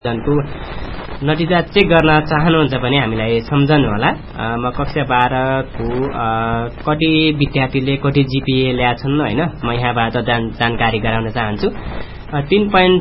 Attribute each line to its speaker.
Speaker 1: जनको नतिजा चेक गर्न चाहनुहुन्छ भने हामीलाई सम्झनु होला। म कक्षा 12 को कति विद्यार्थीले कति जीपीए ल्याएछन् हैन, म यहाँबाट जानकारी गराउन चाहन्छु।